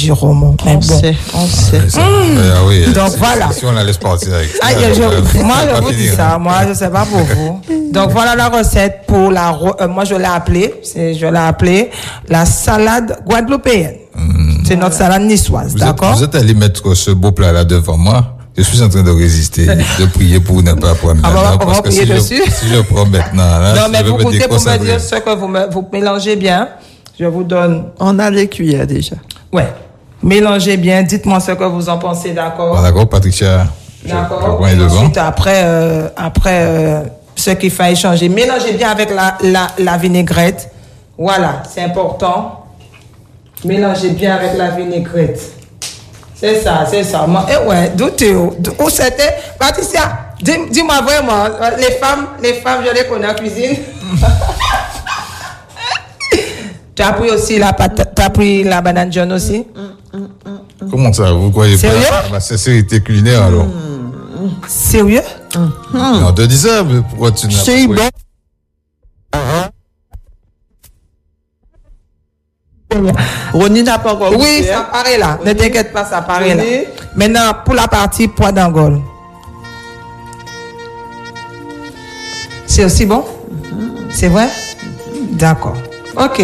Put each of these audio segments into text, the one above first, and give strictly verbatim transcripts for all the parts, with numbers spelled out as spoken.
Giromo. Mais on bon. sait, on sait. Ah, mmh. euh, oui, Donc voilà. Si on la laisse partir avec ça. Ah, je, euh, moi, je vous dis ça. Moi, je ne sais pas pour vous. Donc voilà la recette pour la. Euh, moi, je l'ai appelée. C'est, je l'ai appelée la salade guadeloupéenne. Mmh. C'est notre salade niçoise, vous d'accord? Êtes, vous êtes allé mettre ce beau plat-là devant moi. Je suis en train de résister, de prier pour ne pas prendre ah, maintenant. On va, parce on va que prier si dessus. Je, si je prends maintenant, là, non, mais je vous goûtez pour me dire ce que vous, me, vous mélangez bien. Je vous donne. On a les cuillères déjà. Ouais. Mélangez bien. Dites-moi ce que vous en pensez, d'accord? Bon, d'accord, Patricia. D'accord. Ensuite, après, euh, après euh, ce qu'il faut échanger, mélangez bien avec la, la, la vinaigrette. Voilà, c'est important. Mélangez bien avec la vinaigrette. C'est ça, c'est ça. Moi, eh ouais, d'où tu es? Où c'était? Patricia, dis, dis-moi vraiment, les femmes, les femmes, je les connais en cuisine. Tu as pris aussi la pâte, tu as pris la banane jaune aussi? Mm, mm, mm, mm. Comment ça? Vous croyez Sérieux? pas ma sincérité culinaire alors? Mm. Sérieux? Mm. Non, te dis ça, mais pourquoi tu n'as pas C'est bon. Ronnie n'a pas encore Oui, goûté, ça hein? paraît là. Ne t'inquiète pas, ça paraît Ronnie. là. Maintenant, pour la partie pois d'Angole. C'est aussi bon? Mm-hmm. C'est vrai? Mm-hmm. D'accord. OK.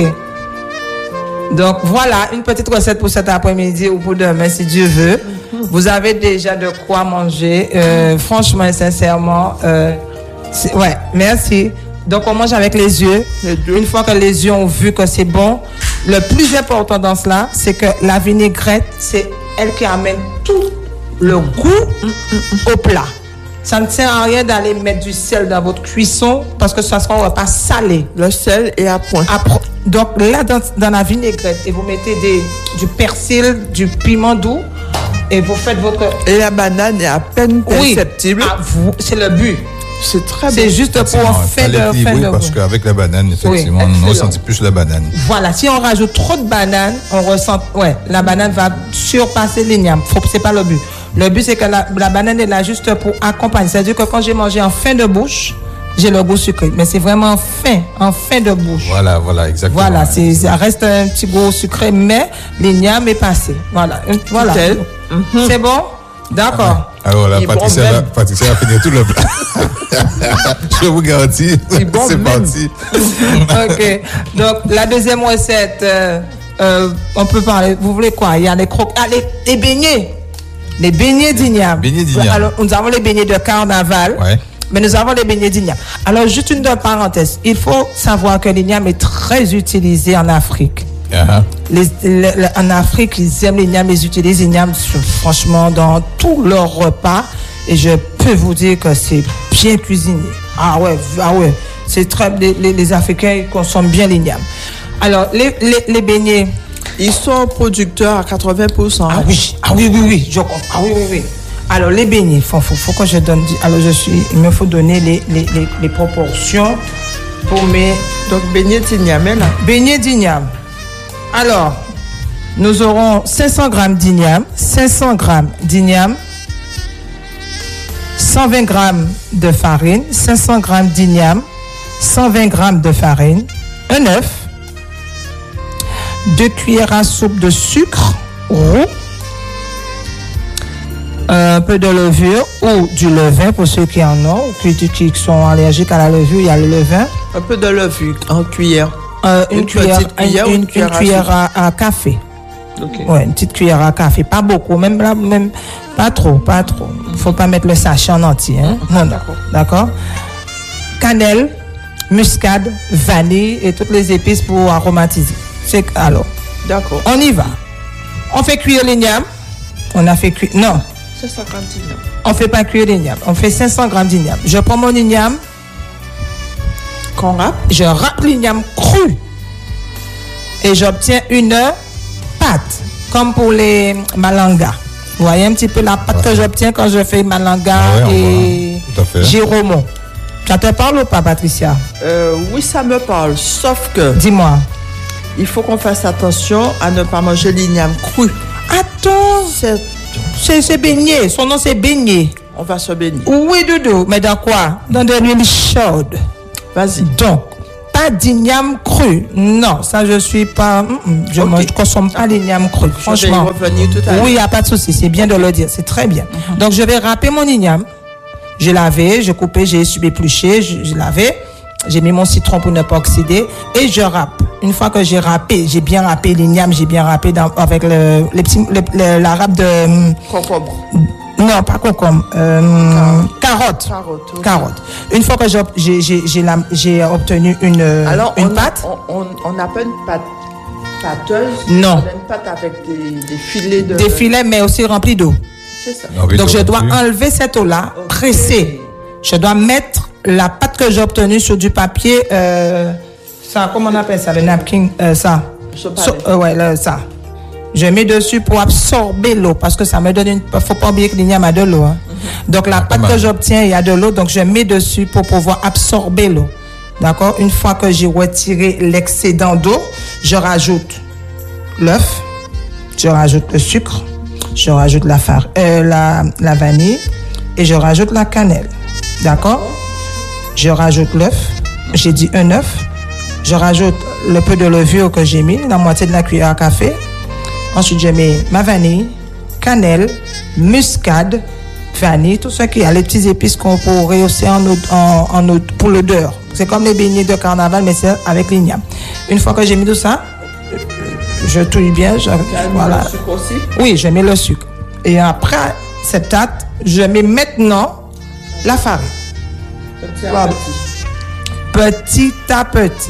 Donc, voilà une petite recette pour cet après-midi ou pour demain, si Dieu veut. Mm-hmm. Vous avez déjà de quoi manger. Euh, franchement et sincèrement, euh, ouais, merci. Donc, on mange avec les yeux. Une fois que les yeux ont vu que c'est bon, le plus important dans cela, c'est que la vinaigrette, c'est elle qui amène tout le goût au plat. Ça ne sert à rien d'aller mettre du sel dans votre cuisson parce que ça sera un repas salé. Le sel est à point. À pro- Donc là, dans, dans la vinaigrette, et vous mettez des, du persil, du piment doux, et vous faites votre... Et la banane est à peine perceptible. Oui, ah, vous, c'est le but. C'est très bon. C'est juste pour en fait de faire de parce qu'avec la banane, effectivement, oui, on ressent plus la banane. Voilà, si on rajoute trop de banane, on ressent, ouais, la banane va surpasser l'igname. C'est pas le but. Le but, c'est que la, la banane est là juste pour accompagner. C'est-à-dire que quand j'ai mangé en fin de bouche, j'ai le goût sucré. Mais c'est vraiment en fin, en fin de bouche. Voilà, voilà, exactement. Voilà, c'est, ça reste un petit goût sucré, mais l'igname est passé. Voilà, voilà. Mm-hmm. C'est bon? D'accord. Ah, alors là, Patricia, bon Patricia a fini tout le plat. Je vous garantis, c'est, bon c'est parti. OK. Donc, la deuxième recette, euh, euh, on peut parler, vous voulez quoi? Il y a les croques, ah, les, les beignets. Les beignets d'igname. Beignets d'igname. Alors, nous avons les beignets de carnaval. Ouais. Mais nous avons les beignets d'igname. Alors, juste une parenthèse. Il faut savoir que l'igname est très utilisé en Afrique. Uh-huh. Les, les, les, en Afrique, ils aiment l'igname, ils utilisent l'igname franchement dans tous leurs repas. Et je peux vous dire que c'est bien cuisiné. Ah ouais, ah ouais. C'est très, les, les, les Africains, ils consomment bien l'igname. Alors, les, les, les beignets. Ils sont producteurs à quatre-vingts pour cent. Ah oui, ah oui, oui, oui. Je comprends. Ah oui, oui, oui. Alors, les beignets, il faut, faut, faut que je donne. Alors, je suis, il me faut donner les, les, les, les proportions pour mes. Donc, beignets d'igname, là. Beignets d'igname. Alors, nous aurons cinq cents grammes d'igname, cinq cents grammes d'igname, cent vingt grammes de farine, cinq cents grammes d'igname, cent vingt grammes de farine, un œuf, deux cuillères à soupe de sucre roux, un peu de levure ou du levain pour ceux qui en ont, qui, qui sont allergiques à la levure, il y a le levain. Un peu de levure en cuillère. Euh, une, une cuillère, cuillère, une, une, une cuillère, une cuillère à, à, à café. Okay. Ouais, une petite cuillère à café, pas beaucoup, même là, même pas trop, pas trop. Faut pas mettre le sachet en entier, hein. Mmh, non, d'accord. D'accord. Cannelle, muscade, vanille et toutes les épices pour aromatiser. C'est alors. D'accord. On y va. On fait cuire l'igname. On a fait cuire. Non. cinq cents grammes d'igname. On fait pas cuire l'igname. On fait cinq cents grammes d'igname. Je prends mon igname. Qu'on râpe. Je râpe l'igname cru. Et j'obtiens une pâte. Comme pour les malangas. Vous voyez un petit peu la pâte ouais. que j'obtiens quand je fais malanga ah ouais, et Giromo. Ça te parle ou pas, Patricia? euh, Oui, ça me parle. Sauf que... Dis-moi. Il faut qu'on fasse attention à ne pas manger l'igname cru. Attends. C'est, c'est, c'est beignet. Son nom, c'est beignet. On va se baigner. Oui, Doudou. Mais dans quoi? Dans de l'huile chaude. Vas-y. Donc, pas pas d'igname cru. Non, ça je suis pas. Je ne okay. consomme pas l'igname cru. Je Franchement. vais revenir tout à l'heure. Oui, il n'y a pas de souci. C'est bien de le dire. C'est très bien. Mm-hmm. Donc je vais râper mon igname. J'ai lavé, j'ai coupé, j'ai épluché, j'ai lavé. J'ai mis mon citron pour ne pas oxyder et je râpe. Une fois que j'ai râpé, j'ai bien râpé l'igname, j'ai bien râpé dans, avec le, les petits, le, le, la râpe de... Concombre. Non, pas concombre. Euh, carotte. Carotte. Okay. Carotte. Une fois que j'ai, j'ai, j'ai, j'ai, la, j'ai obtenu une, Alors, une on pâte. On n'a pas une pâte pâteuse. Non. On a une pâte avec des, des filets de... Des filets, mais aussi remplis d'eau. C'est ça. Donc, je dois enlever cette eau-là, okay. presser. Je dois mettre la pâte que j'ai obtenue sur du papier, euh, ça, comment on appelle ça, le napkin, euh, ça. So, euh, ouais, le, ça. Je mets dessus pour absorber l'eau, parce que ça me donne une, faut pas oublier que l'igname a de l'eau, hein. Mm-hmm. Donc, la ah, pâte que j'obtiens, il y a de l'eau, donc je mets dessus pour pouvoir absorber l'eau. D'accord? Une fois que j'ai retiré l'excédent d'eau, je rajoute l'œuf, je rajoute le sucre, je rajoute la, far, euh, la, la vanille et je rajoute la cannelle. D'accord? Je rajoute l'œuf. J'ai dit un œuf. Je rajoute le peu de levure que j'ai mis, la moitié de la cuillère à café. Ensuite, je mets ma vanille, cannelle, muscade, vanille, tout ce qui a les petits épices qu'on peut rehausser en, en, en, pour l'odeur. C'est comme les beignets de carnaval, mais c'est avec l'igname. Une fois que j'ai mis tout ça, je touille bien. Je, voilà. Le sucre aussi? Oui, je mets le sucre. Et après cette tarte, je mets maintenant la farine. Petit à petit. Petit à petit.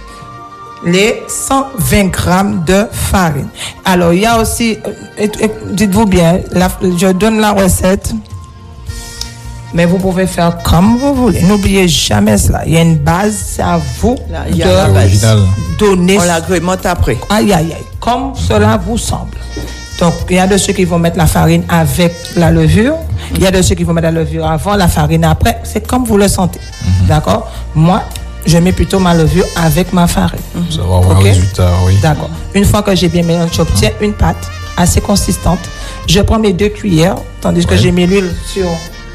Les cent vingt grammes de farine. Alors, il y a aussi, euh, dites-vous bien, la, je donne la recette, mais vous pouvez faire comme vous voulez. N'oubliez jamais cela. Il y a une base, c'est à vous Là, il y a de donner. On l'agrémente après. Aïe, aïe, aïe. Comme cela vous semble. Donc, il y a de ceux qui vont mettre la farine avec la levure. Il y a de ceux qui vont mettre la levure avant, la farine après. C'est comme vous le sentez. Mm-hmm. D'accord? Moi, je mets plutôt ma levure avec ma farine. Ça va avoir okay? un résultat, oui. D'accord. Une fois que j'ai bien mélangé, j'obtiens une pâte assez consistante. Je prends mes deux cuillères, tandis ouais. que j'ai mis l'huile sur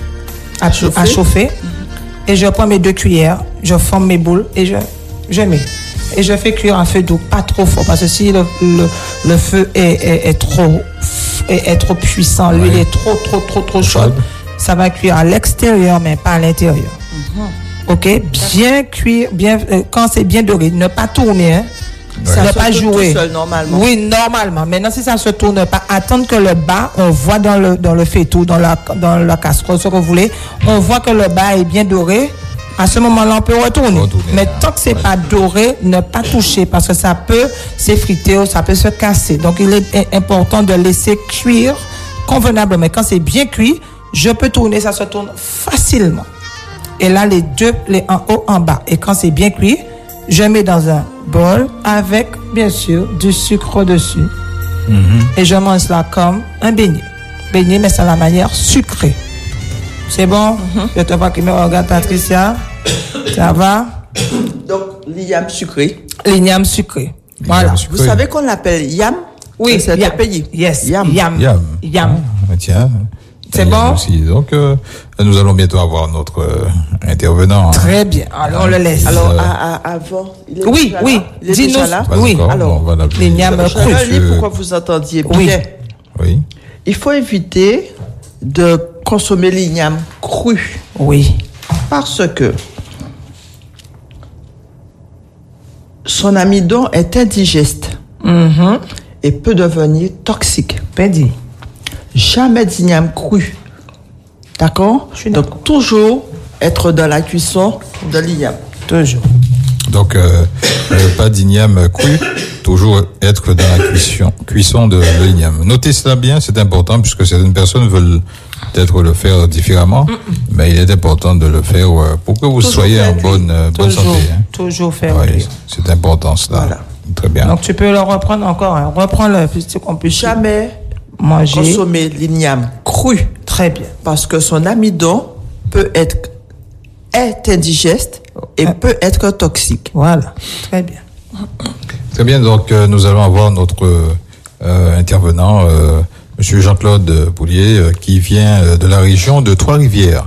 à chauffer. À chauffer mm-hmm. Et je prends mes deux cuillères, je forme mes boules et je, je mets. Et je fais cuire à feu doux, pas trop fort, parce que si le, le, le feu est, est, est, trop, est, est trop puissant, l'huile ouais. est trop, trop, trop, trop chaude, ça va cuire à l'extérieur, mais pas à l'intérieur. Mm-hmm. Ok? Bien cuire, bien, euh, quand c'est bien doré, ne pas tourner, hein. Ouais. Ça ne pas jouer. Tout seul, normalement. Oui, normalement. Maintenant, si ça ne se tourne pas, attendre que le bas, on voit dans le, dans le faitout, dans la, dans la casserole, ce que vous voulez, on voit que le bas est bien doré. À ce moment-là, on peut retourner. retourner Mais là. Tant que c'est ouais. pas doré, ne pas toucher parce que ça peut s'effriter ou ça peut se casser. Donc, il est important de laisser cuire convenablement. Quand c'est bien cuit, je peux tourner, ça se tourne facilement. Et là, les deux, les en haut, en bas. Et quand c'est bien cuit, je mets dans un bol avec, bien sûr, du sucre dessus. Mm-hmm. Et je mange cela comme un beignet. Beignet, mais c'est la manière sucrée. C'est bon? Mm-hmm. Je te vois qui me regarde, Patricia. Ça va? Donc, l'igname sucré. L'igname sucré. Voilà. Sucré. Vous savez qu'on l'appelle yam? Oui, c'est un pays. Yes. Yam. Yam. Yam. Yam. Ah, tiens. C'est bon? Aussi. Donc, euh, nous allons bientôt avoir notre euh, intervenant. Très bien. Alors, on le laisse. Alors, euh, à, à, avant. Il est oui, oui. Il est Dis-nous. déjà là? Oui. Alors, bon, l'igname cru. Je pourquoi vous entendiez bien. Oui. Oui. Il faut éviter de consommer l'igname cru. Oui. Parce que son amidon est indigeste mm-hmm. et peut devenir toxique. Pédi. Jamais d'igname cru. D'accord? Donc, toujours être dans la cuisson de l'igname. Toujours. Donc, euh, euh, pas d'igname cru, toujours être dans la cuisson, cuisson de l'igname. Notez cela bien, c'est important, puisque certaines personnes veulent peut-être le faire différemment, Mm-mm. mais il est important de le faire pour que vous toujours soyez en bonne, euh, bonne santé. Hein. Toujours faire ouais, c'est important cela. Voilà. Très bien. Donc, tu peux le reprendre encore. Hein. Reprends-le, puisque qu'on puisse jamais manger. Consommer l'igname cru. Très bien. Parce que son amidon peut être est indigeste et euh. peut être toxique. Voilà. Très bien. Très bien. Donc, euh, nous allons avoir notre euh, intervenant, euh, Monsieur Jean-Claude Boulier, euh, qui vient de la région de Trois-Rivières.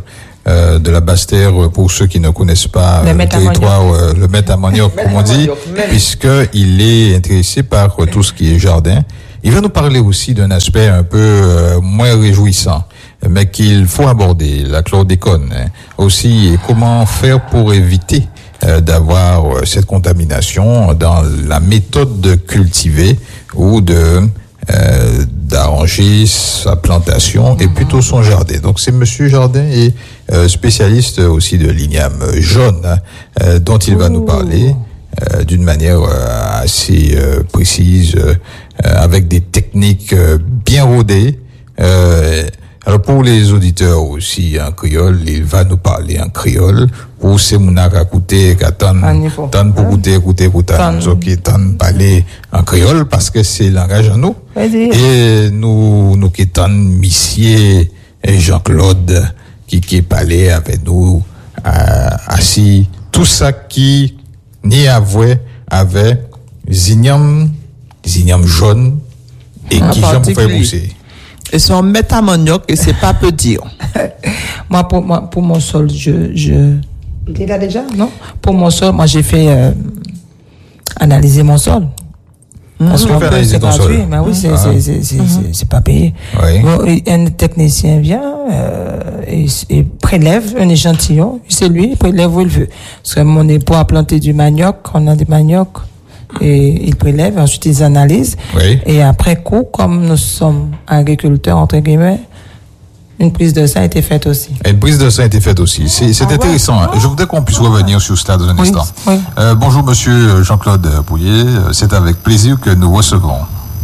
euh, de la Basse-Terre, pour ceux qui ne connaissent pas le, euh, le territoire, euh, le métamanioc, comme on dit, puisqu'il est intéressé par euh, tout ce qui est jardin. Il va nous parler aussi d'un aspect un peu euh, moins réjouissant, mais qu'il faut aborder, la chlordécone. Hein. Aussi, comment faire pour éviter euh, d'avoir euh, cette contamination dans la méthode de cultiver ou de euh, d'arranger sa plantation et plutôt son jardin. Donc c'est Monsieur Jardin et euh, spécialiste aussi de l'igname jaune, hein, euh, dont il va nous parler euh, d'une manière euh, assez euh, précise, euh, avec des techniques euh, bien rodées. Euh, alors pour les auditeurs aussi en créole, il va nous parler en créole. Pour ces mouna qui écoutent, qui attendent, attendent pour écouter, écouter, écouter, nous qui attendent parler en créole parce que c'est le langage à nous. Et nous, nous qui attendent Missier et Jean-Claude qui, qui parlait avec nous, euh, assis. Tout ça qui n'y avait, avait Zignam, Zignam jaune et qui j'aime pour faire pousser. Et c'est un métamanioc et c'est pas peu dire. Moi, pour, moi, pour mon sol, je, je, il est là déjà, non? Pour mon sol, moi, j'ai fait, euh, analyser mon sol. Mmh. Parce qu'on peut, c'est gratuit, mais oui, c'est, ah. c'est, c'est, c'est, mmh. c'est, c'est pas payé. Oui. Bon, un technicien vient, euh, et, et prélève un échantillon, c'est lui, il prélève où il veut. Parce que mon époux a planté du manioc, on a des maniocs. Et ils prélèvent, ensuite ils analysent. Oui. Et après coup, comme nous sommes agriculteurs, entre guillemets, une prise de sang a été faite aussi. Et une prise de sang a été faite aussi. C'est, c'est ah intéressant. Ouais. Je voudrais qu'on puisse revenir sur cela dans un oui. instant. Oui. Euh, bonjour, monsieur Jean-Claude Pouillet. C'est avec plaisir que nous recevons.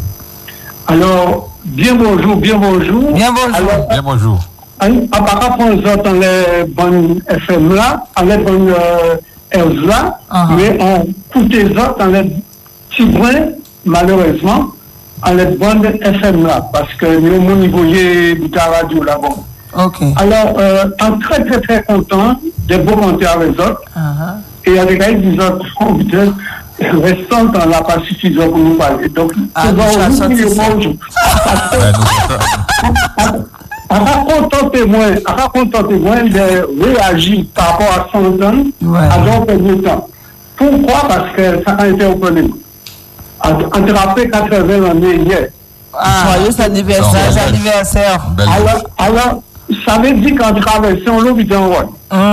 Alors, bien bonjour, bien bonjour. Bien bonjour. Alors, bien bonjour. À part rapport aux autres, on les bonnes F M là, on les bonnes R là, uh-huh. mais on coûte les autres, on les petits brins, malheureusement, on les bonnes F M là, parce que nous avons niveau de la radio là-bas. Ok. Alors, euh, on est très très très content de beaux compter avec les autres, uh-huh. et avec les autres, on peut restant dans la pas suffisant pour nous parler. Donc, ah, c'est bon, nous bonjour. À raconter-moi, à raconter-moi de réagir par rapport à cent ans, ouais. à dans peu de temps. Pourquoi? Parce que ça a été un problème. Attrapé quatre-vingts années hier. Ah, joyeux anniversaire, joyeux anniversaire. Alors, alors, ça veut dire qu'en traversant l'eau, il y a un rôle.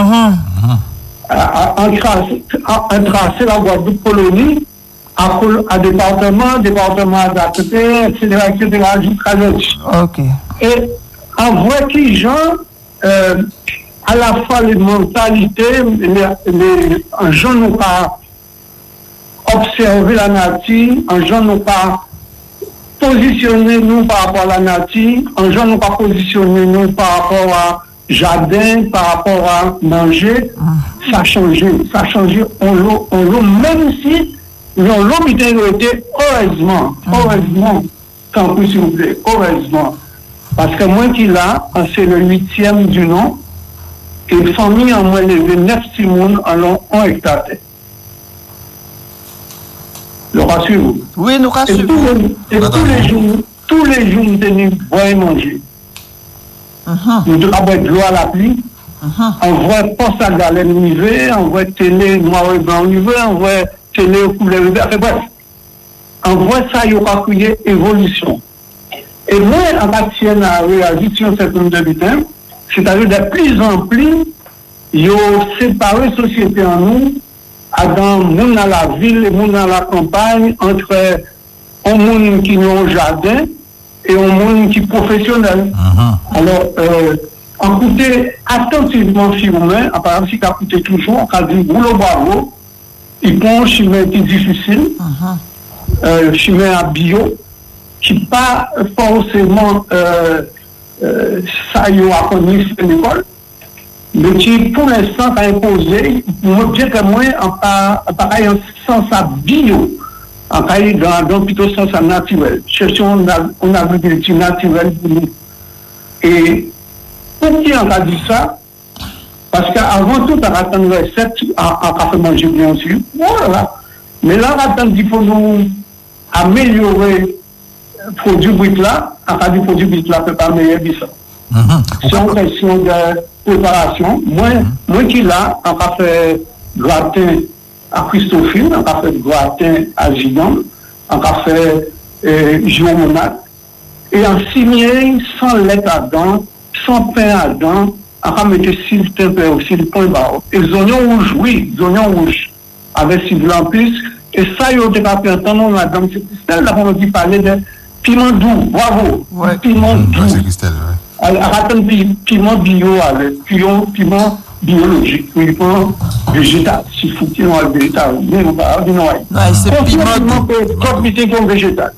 En tracer la Guadeloupe Polonie, à, à département, département d'Acoté, et cetera, et cetera, jusqu'à l'autre. Ok. Et en vrai, qui gens, euh, à la fois les mentalités, les, les, en gens n'ont pas observé la nature, en gens n'ont pas positionné nous par rapport à la nature, en gens n'ont pas positionné nous par rapport à jardin, par rapport à manger, mm. ça a changé, ça a changé, on l'eau, on l'eau, même si l'on l'eau été heureusement, mm. heureusement, tant pis s'il vous plaît, heureusement. Parce que moi qui là, c'est le huitième du nom, et famille en moins levé neuf Simone en long un hectare. Le rassure-vous. Oui, nous rassurons. Et, tous les, et tous les jours, tous les jours, nous tenons boire et manger. Uh-huh. Nous devons boire de l'eau à la pluie. Uh-huh. On voit poste à galère l'hiver, on voit télé noir et blanc l'hiver, on voit télé couleur l'hiver. Bref, on voit ça, il y aura crié évolution. Et moi, en matière à réagir sur un certain nombre d'habitants, c'est-à-dire de plus en plus, ils ont séparé la société en nous, dans le monde dans la ville, le monde dans la campagne, entre un monde qui est au jardin et un monde qui est professionnel. Uh-huh. Alors, euh, en écouter attentivement si vous-même, par exemple, si vous écoutez toujours, on dit boulot bravo, il prend un chemin qui est difficile, uh-huh. euh, chemin à bio, qui n'est pas forcément euh, euh, ça y a connu à l'école, mais qui pour l'instant a imposé, bien que moi, en pareil sens à bio, en pareil dans, dans plutôt sens à naturel. Cherchons une agriculture naturelle pour nous. Et pour qui on a dit ça? Parce qu'avant tout, on attend une recette en café manger bien sûr. Voilà. Mais là, on attend qu'il faut nous améliorer produit brut là, en cas de produit brut là, peut pas meilleur que ça. Mm-hmm. C'est une question de préparation, moi, moi qui là, on a fait gratin à Christophine, on a fait gratin à Gidon, on a fait euh, Géomonat, et en signé sans lettre à dents, sans pain à dents, on a mis six tempères aussi, le point bas. Et oignons rouges, oui, oignons rouges, avec six blancs en plus, et ça, il y a des papiers entendant, madame, c'est là qu'on dit parler de piment doux, bravo, ouais. Piment Mmh, doux. c'est Christelle, ouais. Attends, piment bio avec piment, piment biologique, piment végétal. Si faut qu'il y ait un végétal, mais on va dire non. Non, c'est piment comme végétal.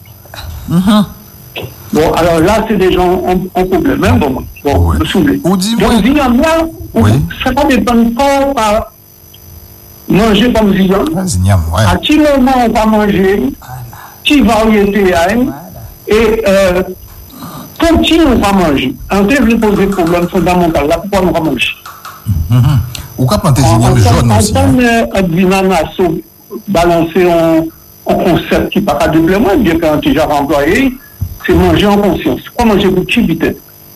Bon, alors là, c'est des gens en problème, même bon, bon, Ouais. me souvenez. Ou dis-moi. Donc, Zidane, là, Oui. ça va dépendre pas par manger comme Zidane. Ah, Zignam, ouais. À quel moment on va manger, qui variété a, et euh, pour qui on va manger. En termes de poser problème fondamental, là, pourquoi on va manger. Mhm. Ou qu'à planter Zignam jaune aussi. En tant que balancer un concept qui n'est pas de déplaire, bien qu'on déjà employé, c'est manger en conscience. Quoi manger pour qui vite.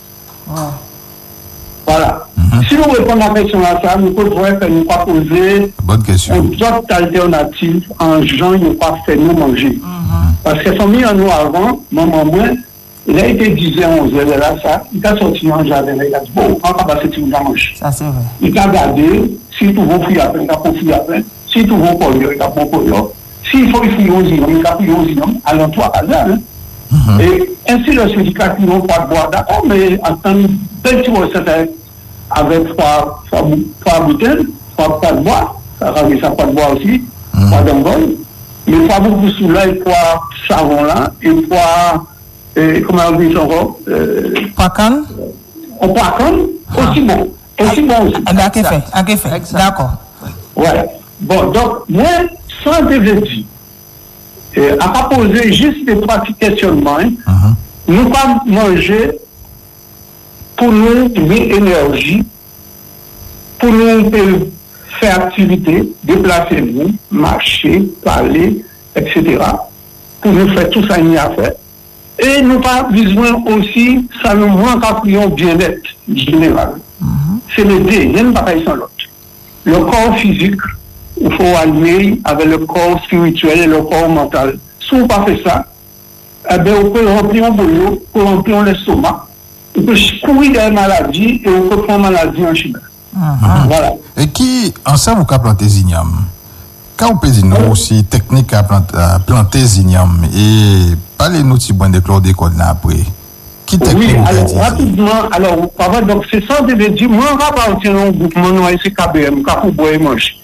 Voilà. Mhm. Si nous répondons à la question à ça, nous pouvons que nous pas poser Bonne question. d'autres alternatives en gens qui n'ont pas fait nous manger. Parce que sont mis en nous avant, maman moi, il a été dix heures, onze heures, là, ça, il a sorti en jardin, il a dit, bon, on va passer tout le temps manger. Ça, c'est vrai. Il a gardé, s'il trouve un fruit à peine, il a pris un fruit à peine, s'il trouve un polio, il a pris un polio, s'il faut qu'il fouille aux îles, il a pris aux îles, à l'entour, à là, hein. Mm-hmm. Et ainsi, le sujet qui a n'ont pas de boire, d'accord, mais en tant que belle recette avec trois, trois, trois bouteilles, trois pas de bois, ça ramène ça pas de bois aussi, mm-hmm. Pas d'embol, mais pas beaucoup sous là, et trois savon là, et trois, et comment on dit encore, euh, Pas canne? on pas comme, aussi bon, aussi bon aussi. Ah, d'accord, fait, ah, fait, d'accord. Ouais. Bon, donc, moi, sans développer, Euh, à pas poser juste des trois petits questionnements, hein. Uh-huh. Nous pas manger pour nous donner énergie, pour nous faire activité, déplacer-nous, marcher, parler, et cetera. Pour nous faire tout ça, il y a fait. Et nous pas besoin aussi, ça nous manque à prier bien-être général. Uh-huh. C'est le deux, il n'y a pas sans l'autre. Le corps physique, il faut allier avec le corps spirituel et le corps mental. Si on ne pas fait ça, eh bien, on peut remplir un boulot, on peut remplir l'estomac, on peut courir des maladies et on peut prendre maladie en Chine. Uh-huh. Voilà. Et qui, ensemble, vous avez planté Zignam? Quand vous pouvez dire nous aussi, technique à planter, à planter Zignam et parlez-nous de bon de chlordécone là après. Qui technique oui, vous alors, dit rapidement, alors, papa, donc c'est ça, je dire, moi, on va partir dans un groupement, nous, c'est K B M, K pour boire et manger.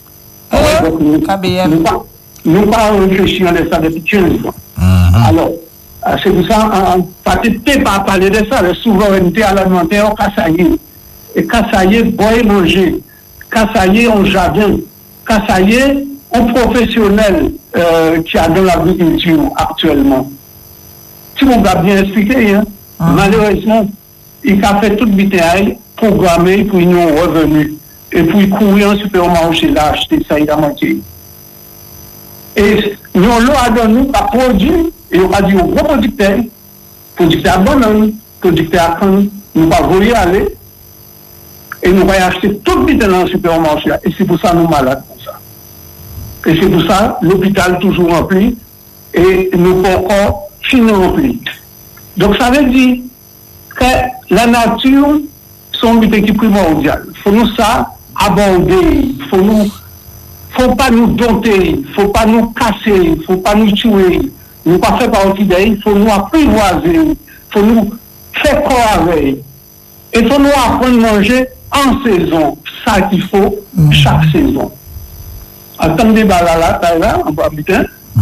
K B M. Nous pas, nous pas réfléchir à ça depuis quinze ans. Mm-hmm. Alors, c'est pour ça, on ne pas parler de ça, la souveraineté alimentaire au Kassaye. Et Kassaye, boire et manger. Kassaye en jardin. Kassaye en professionnel euh, qui a dans l'agriculture actuellement. Si on va bien expliquer, hein, mm-hmm. Malheureusement, il a fait toute bitaille programmée pour une revenu. Et puis courir en supermarché là, acheter ça, il a manqué. Et nous, on a donné nous à produire, et on a dit aux gros producteurs, producteurs à banane, producteurs à canne, nous va voyer aller, et nous allons acheter tout le dans le supermarché, et c'est pour ça que nous sommes malades comme ça. Et c'est pour ça l'hôpital toujours rempli, et nous pas encore fini rempli. Donc ça veut dire que la nature, son but qui primordial. Il faut nous ça aborder, il faut nous, faut pas nous dompter, il faut pas nous casser, il faut pas nous tuer, nous pas faire partie d'elle, il faut nous apprivoiser, il faut nous faire corps avec. Il faut nous apprendre à manger en saison, ça qu'il faut mm-hmm. chaque saison. En tant que débat là, là, là, en bas putain,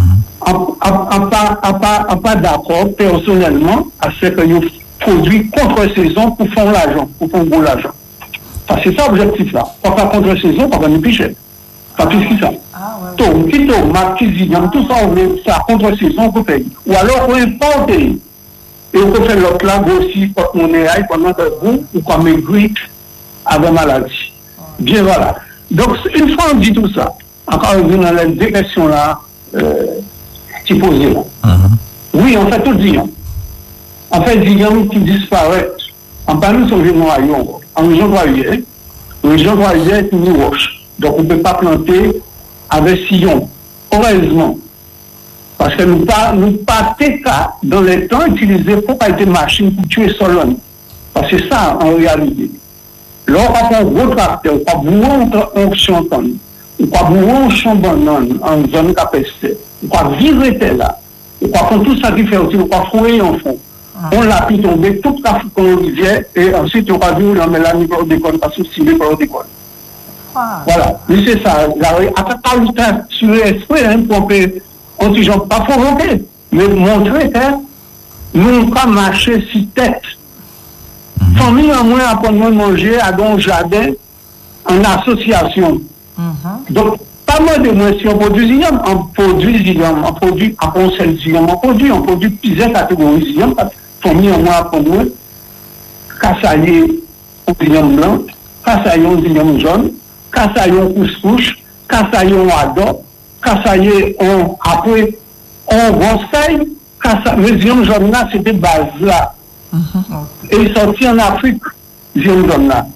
en pas d'accord personnellement à ce que nous produit contre-saison pour faire l'argent, pour faire gros l'argent. Parce que c'est ça l'objectif là. Pas faire contre-saison, pas gagner plus cher. Pas plus que ça. Ah, ouais. Donc, qui tomate, qui zignam, tout ça, on veut ça contre-saison pour payer. Ou alors, on importe. Et on peut faire l'autre là, aussi, quand on est là, pendant que vous, ou qu'on maigrit avec maladie. Bien voilà. Donc, une fois on dit tout ça, encore une dans les deux questions là, euh, qui posent là. Mm-hmm. Oui, on fait tout dire. En fait, Zignam qui disparaît, en parlant de son noyau, en région Guavier, région voisine est une roche. Donc on ne peut pas planter avec sillon. Heureusement. Parce que nous pas nous pas cas dans les temps utilisés pour pas être machine pour tuer solon. Parce que c'est ça en réalité. Là, on va un gros tracteur, on va bourrer un champ, on va bourrer un champ banane en zone capacité, on va vivre là, on va faire tout ça qui fait aussi, on va fouiller en fond. On l'a pu tomber toute la qu'on disait et ensuite on va dire on met la niveau d'école parce que c'est l'école d'école. Voilà, mais c'est ça. À part le temps sur l'esprit, hein, pour que on ne peut pas provoquer, mais montrer que nous ne pas marcher si tête. Mm-hmm. Famille en moins à prendre manger à don jardin en association. Mm-hmm. Donc, pas mal de moins si on produit zillion, on produit zillion, on produit à conseil zillion, on produit, on produit plusieurs catégories zillion, parce que famille en moins à prendre moins, cassaillé au zillion blanc, cassaillé au zillion jaune, cassaillé au couscous, cassaillé au ado, cassaillé au après, on grosse cassaillé, le zillion jaune là, c'était base là. Mm-hmm. Et il sortit en Afrique, zillion jaune là.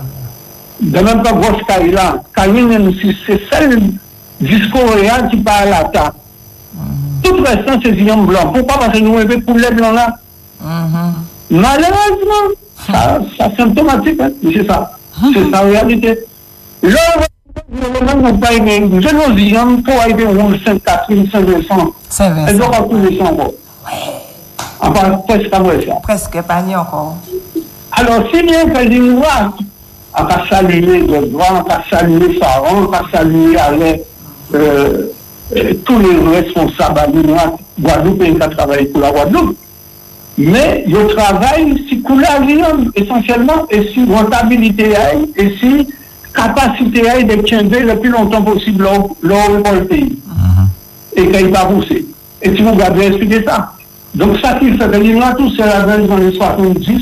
De même que grosse caille là, caille si c'est celle discours réel qui parle à ta. Tout restant c'est zillion blanc. Pourquoi? Parce que nous avons pour les blancs là. Mm-hmm. Malheureusement, ça, ça symptomatique, hein? C'est ça. Mm-hmm. C'est ça en réalité. Là, nous pas aimé, nous avons zillion pour arriver au Sainte-Catherine, Saint-Vincent. Saint-Vincent. Elle doit pas tous les encore. Enfin, presque à moi ça. Presque pas ni encore. Alors, si bien que je vois, on va saluer le droit, on va saluer Pharaon, on va saluer avec euh, euh, tous les responsables à l'Union Guadeloupe et qui travaillent pour la Guadeloupe. Mais le travail, c'est couleur essentiellement, et si rentabilité et si capacité de tirer le plus longtemps possible l'or pour le pays. Mm-hmm. Et qu'il ne pas pousser. Et si vous regardez, expliquer ça. Donc, ça qui fait que l'Union, tout cela dans les soixante-dix,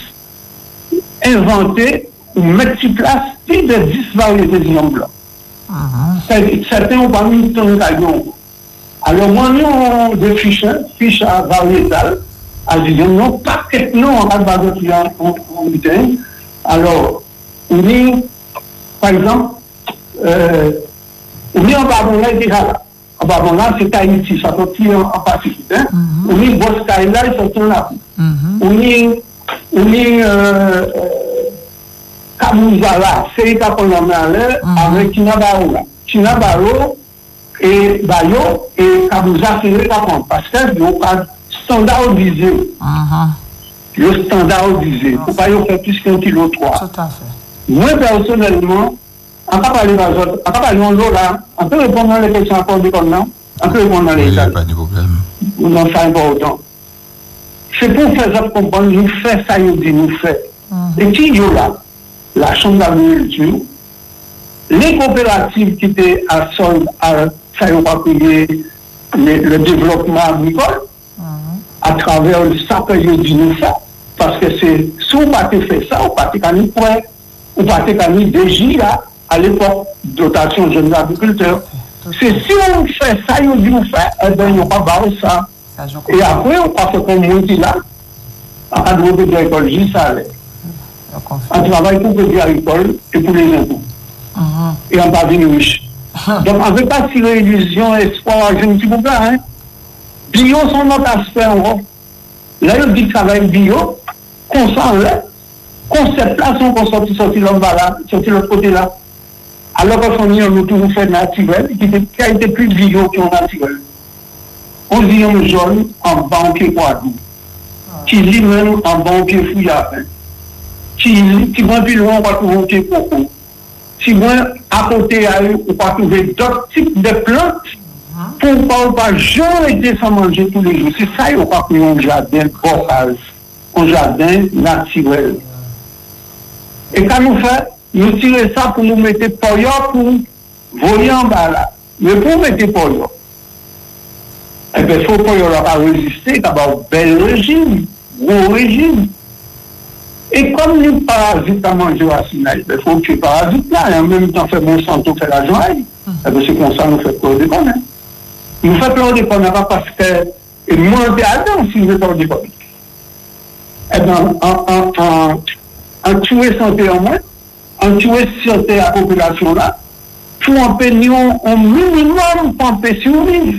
inventé ou mettre sur place plus de dix variétés de lions blancs. Uh-huh. Certains ont pas mis ton caillon. Alors, moi, nous, on des fiches, fiches variétales, à dire non, pas que non, on va de en butin. Alors, on est, par exemple, euh, on est en Babonla déjà là. En Babonla, c'est Tahiti, ça sortit en, en Pacifique. Hein? Uh-huh. On est Boscaï là, ils sortent là. Uh-huh. On est, on est, euh, Kamouzala, c'est qu'on a mis avec Tinabaro. Tinabaro et Bayo et Kamouza, c'est le Capon. Parce que ils n'ont pas standardisé. Le standardisé. Il ne faut pas y faire plus qu'un kilo trois. Tout à fait. Moi, personnellement, on ne peut pas parler dans l'autre. On ne peut pas parler dans l'autre là. On peut répondre dans les questions encore du non? On peut répondre dans les questions. Il n'y a pas de problème. On n'en fait pas autant. C'est pour faire ça comprendre, nous faisons ça, nous dit, nous faisons. Et qui y a là? La Chambre d'agriculture, les coopératives qui étaient à sol, à ça le, le développement agricole, mmh. à travers ça que je dis nous ça, parce que c'est, si on pas fait ça, on pas fait prêt, on pas fait D J là, à l'époque, dotation jeunes agriculteurs. C'est si on fait ça, on dit nous faire, eh bien, on va pas ça. ça Et après, on va faire comme on dit là, à droite de l'écologie, ça allait. On travaille pour le agricole et pour les impôts. Uh-huh. Et on va venir riche. Uh-huh. Donc, on ne veut pas tirer illusion, espoir, je ne sais pas, hein. Bio, sont notre aspect en gros. Là, il dit travail bio, qu'on s'en là, qu'on se place, qu'on sortit, sorti l'homme là, sorti l'autre côté là. Alors que son on nous toujours fait naturel, qui a été plus bio que naturel. On dit un jaune en banquier poitou, qui dit même en banquier fouillard. Qui, qui vont plus loin, on va trouver un coco. Si vous à côté à eux, on va trouver d'autres types de plantes pour ne pas, pas jamais été sans manger tous les jours. C'est ça, on va trouver un jardin bossage, un jardin naturel. Et quand nous faisons, nous tirons ça pour nous mettre poyo pour voler en bas là. Mais pour mettre poyo, eh bien, il faut poyo pas résister, d'abord, un bel régime, gros régime. Et comme les parasites à manger à Sinaï, il faut que les parasites là, et en même temps faire bon santo, faire la joie, c'est comme ça nous fait peur de connaître. Nous fait peur de connaître parce que, et moi, on est adam si nous fait peur de connaître. Eh bien, en, en, en, en tuer santé en moins, on tue sur la population là, pour empêcher un minimum pour empêcher survivre.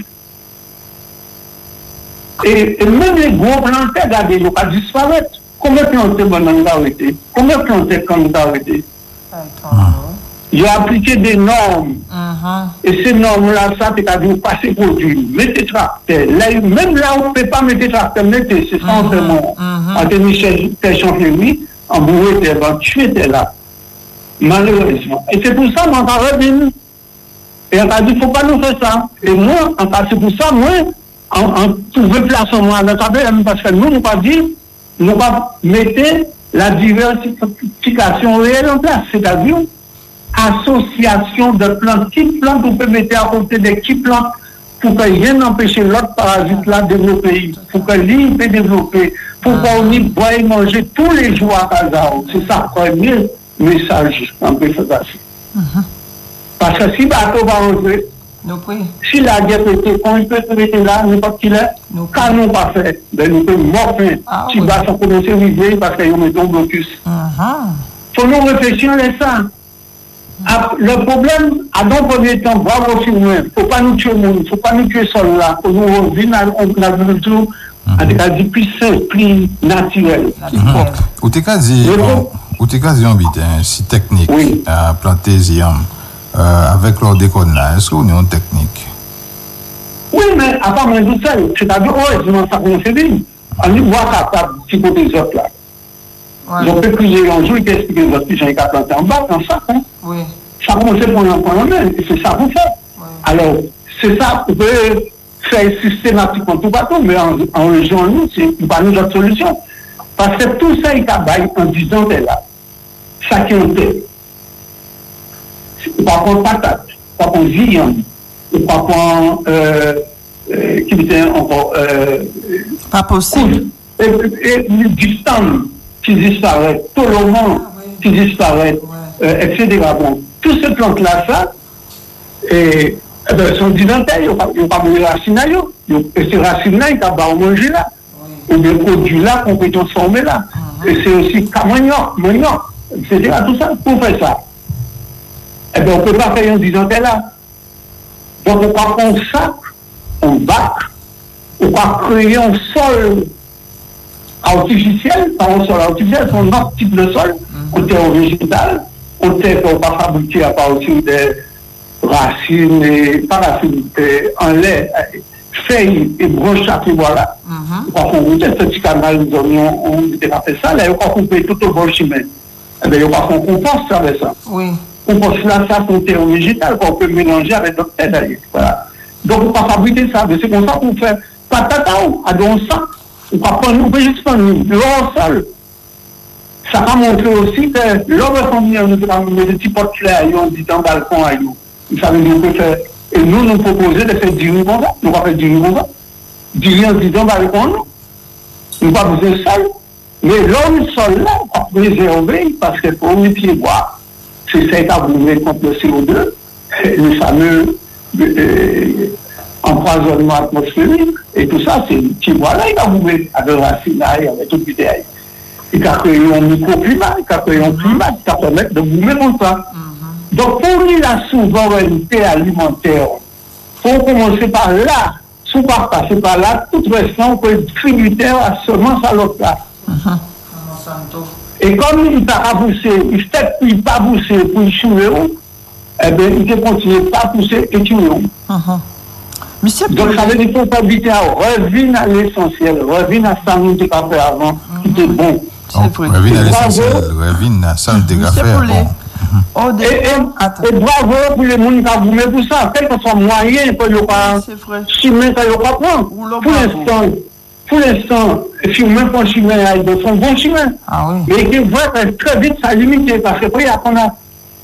Et, et même les gros plantés, regardez, ils n'ont pas disparaître. Combien de plantés ont arrêté? Combien de plantés ont arrêté? Ils ont appliqué des normes. Uh-huh. Et ces normes-là, ça, c'est-à-dire passer produit, mettez tracteur. Même là où on ne peut pas mettre tracteur, mettez, c'est ça, en ce moment. En Michel Champigny, en bourré, en tuer, là. Malheureusement. Et c'est pour ça qu'on a revenu. Et on a dit, il ne faut pas nous faire ça. Et moi, c'est pour ça, moi, on trouve place en moi, parce que nous, nous pas dit, nous pas mettre la diversification réelle en place, c'est-à-dire association de plantes, qui plantes on peut mettre à côté des qui plantes pour que rien n'empêche l'autre parasite là de développer, pour que l'île peut développer, pour qu'on y boit et manger tous les jours à Kazao. C'est ça le premier message en présentation. Parce que si le bateau va rentrer, si la guerre peut être, on peut se mettre là, n'importe qui est, quand nous pas fait, ben nous pouvons morfler. Si le bateau commence à vivre, parce qu'ils mettent un blocus. Il faut nous réfléchir à ça. Le problème, à dans le premier temps, bravo sur nous, il ne faut pas nous tuer le monde, il ne faut pas nous tuer le sol là, pour nous revenir à l'agriculture, à des plus simple, plus naturel. Ou t'es quasi, ou t'es quasi invité, si technique, à planter Ziam. Euh, avec leur décode là, est-ce qu'on est en technique? Oui, mais à part tout ça, c'est-à-dire, heureusement, ça commence à dire. On y voit capable de côté des autres là. Ils ont fait plusieurs jours, ils expliquent les autres, ils ont planté en bas, dans ça. Hein? Oui. Ça commence à prendre un point en main, et c'est ça qu'on fait. Oui. Alors, c'est ça, on peut faire systématiquement tout partout, mais en, en région, nous, c'est pas nous autre solution. Parce que tout ça, il travaille en disant, t'es là. Ça qui est en tête. Par contre, patate, par contre, viande, par contre, euh, euh, qui était encore, euh, pas possible. Et, et, et du temps qui disparaît, tout le monde qui disparaît, euh, et cetera. Bon, toutes ces plantes-là, ça, et, eh ben, sont didentelles, ils n'ont pas de racines, et ces racines-là, ils n'ont pas manger là, ou bien produits là qu'on peut transformer là. Et c'est aussi manioc, manioc, et cetera. Tout ça, pour faire ça. Eh bien, on ne peut pas faire un disant là. Donc, on va prendre un sac, un bac, on va créer un sol artificiel, pas un sol artificiel, c'est un autre type de sol, on terre végétal, on terre qu'on va fabriquer à partir des racines, et, pas racines, en lait, feuilles et branches à voilà. On va faire un petit canal, on a fait ça, là, on va couper tout au bon chemin. Eh bien, on va faire un compost avec ça. Oui. On pense là, ça, c'est un terreau végétal qu'on peut mélanger avec d'autres têtes d'ailleurs. Voilà. Donc, on va fabriquer ça. C'est comme ça qu'on fait patata à don sac. On va prendre, on peut juste prendre l'eau sol. Ça va montrer aussi que l'eau va venir, nous avons des petits potes clairs, on dit dans le balcon à nous. Ça veut dire qu'on peut faire. Et nous, nous proposons de faire du riz comme ça. Nous va faire du riz comme ça. Du riz, on dit dans le balcon, nous pas besoin de sol. Mais l'eau sol là, on va préserver parce que pour les pieds boire. C'est ça qui a bourré contre le C O deux, le fameux euh, empoisonnement atmosphérique, et tout ça, c'est qui voilà, il a bourré avec la racine, avec tout le détail. Il a créé un microclimat, il a créé un climat qui va permettre de bourrer comme ça. Mm-hmm. Donc, pour lui, la souveraineté alimentaire, il faut commencer par là, sous par passer par là, toute façon, pour être tributaire à seulement ça l'autre là. Mm-hmm. Et comme il n'a pas poussé, il ne peut pas pousser pour y tuer, eh bien, il ne continue pas à pousser et tuer. Uh-huh. Donc, ça veut dire qu'il faut habiter à revenir à l'essentiel, revenir à ça que nous avons fait avant, uh-huh. qui était bon. Revenir à l'essentiel, revenir à ça que nous avons fait avant. Et, et, et bravo pour les gens qui ont voulu pour ça, quel que soit moyen, pour ne pas chimer, pour ne pas prendre. Pour l'instant, pour l'instant, si on met un chemin, ils font un bon chemin. Ah oui. Mais il voit que très vite, ça limite, parce que après, on a